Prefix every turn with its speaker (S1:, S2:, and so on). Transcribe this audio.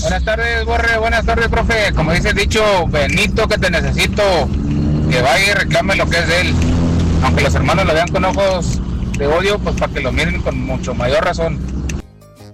S1: Buenas tardes, Borre, buenas tardes, profe. Como dice el dicho, Benito, que te necesito, que vaya y reclame lo que es de él. Aunque los hermanos lo vean con ojos de odio, pues para que lo miren con mucho mayor razón.